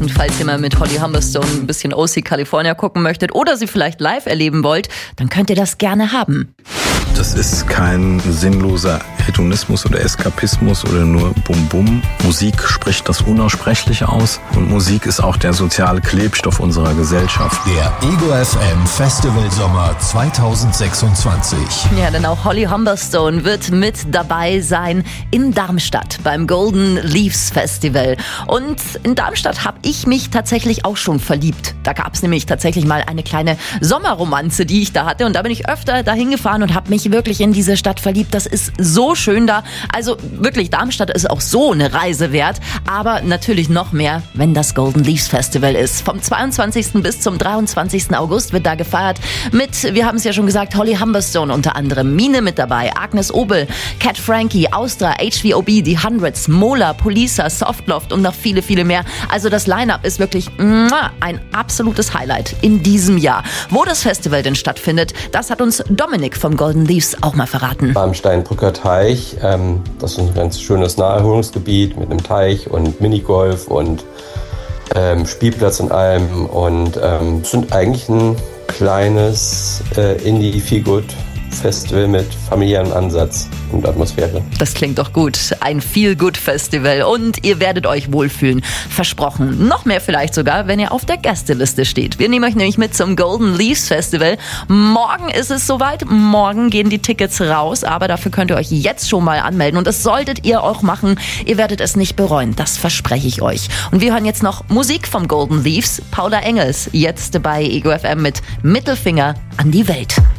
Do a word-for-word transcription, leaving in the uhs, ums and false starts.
Und falls ihr mal mit Holly Humberstone ein bisschen O C California gucken möchtet oder sie vielleicht live erleben wollt, dann könnt ihr das gerne haben. Das ist kein sinnloser Hedonismus oder Eskapismus oder nur Bum-Bum. Musik spricht das Unaussprechliche aus und Musik ist auch der soziale Klebstoff unserer Gesellschaft. Der Ego F M Festival Sommer zweitausendsechsundzwanzig. Ja, denn auch Holly Humberstone wird mit dabei sein in Darmstadt beim Golden Leaves Festival. Und in Darmstadt habe ich mich tatsächlich auch schon verliebt. Da gab es nämlich tatsächlich mal eine kleine Sommerromanze, die ich da hatte. Und da bin ich öfter dahin gefahren und habe mich wirklich in diese Stadt verliebt. Das ist so schön da. Also wirklich, Darmstadt ist auch so eine Reise wert. Aber natürlich noch mehr, wenn das Golden Leaves Festival ist. Vom zweiundzwanzigsten bis zum dreiundzwanzigsten August wird da gefeiert mit, wir haben es ja schon gesagt, Holly Humberstone unter anderem, Mine mit dabei, Agnes Obel, Cat Frankie, Austra, H V O B, die Hundreds, Mola, Polisa, Softloft und noch viele, viele mehr. Also das Line-Up ist wirklich ein absolutes Highlight in diesem Jahr. Wo das Festival denn stattfindet, das hat uns Dominik vom Golden Leaves auch mal verraten. Am Steinbrücker Teich, ähm, das ist ein ganz schönes Naherholungsgebiet mit einem Teich und Minigolf und ähm, Spielplatz und allem. Und ähm, es sind eigentlich ein kleines äh, Indie-Feelgood-Festival mit familiärem Ansatz und Atmosphäre. Das klingt doch gut. Ein Feel-Good-Festival und ihr werdet euch wohlfühlen. Versprochen. Noch mehr vielleicht sogar, wenn ihr auf der Gästeliste steht. Wir nehmen euch nämlich mit zum Golden Leaves Festival. Morgen ist es soweit. Morgen gehen die Tickets raus, aber dafür könnt ihr euch jetzt schon mal anmelden und das solltet ihr auch machen. Ihr werdet es nicht bereuen. Das verspreche ich euch. Und wir hören jetzt noch Musik vom Golden Leaves. Paula Engels, jetzt bei Ego F M mit Mittelfinger an die Welt.